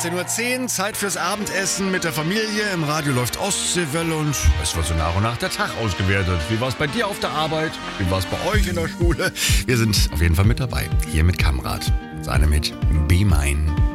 18:10 Uhr, Zeit fürs Abendessen mit der Familie. Im Radio läuft Ostseewelle und es wird so nach und nach der Tag ausgewertet. Wie war es bei dir auf der Arbeit? Wie war es bei euch in der Schule? Wir sind auf jeden Fall mit dabei, hier mit Kamrat. Seine mit Be Mine.